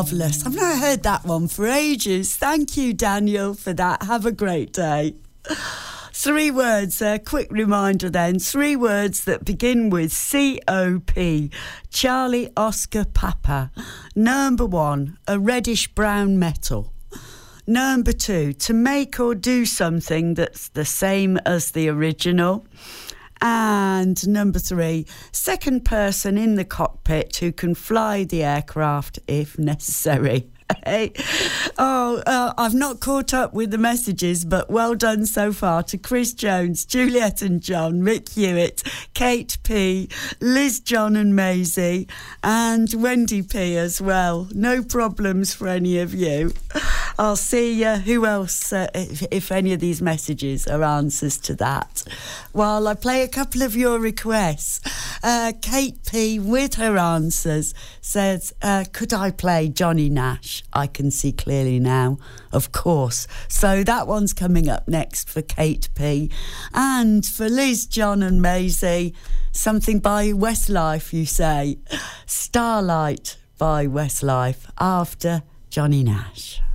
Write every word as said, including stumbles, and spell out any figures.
Marvellous. I've not heard that one for ages. Thank you, Daniel, for that. Have a great day. Three words, a quick reminder then. Three words that begin with C O P. Charlie Oscar Papa. Number one, a reddish-brown metal. Number two, to make or do something that's the same as the original. And number three, second person in the cockpit who can fly the aircraft if necessary. Hey. Oh, uh, I've not caught up with the messages, but well done so far to Chris Jones, Juliet and John, Mick Hewitt, Kate P, Liz, John and Maisie, and Wendy P as well. No problems for any of you. I'll see uh, who else, uh, if, if any of these messages are answers to that. While I play a couple of your requests, uh, Kate P, with her answers, says, uh, could I play Johnny Nash? I can see clearly now, of course. So that one's coming up next for Kate P. And for Liz, John and Maisie, something by Westlife, you say. Starlight by Westlife after Johnny Nash.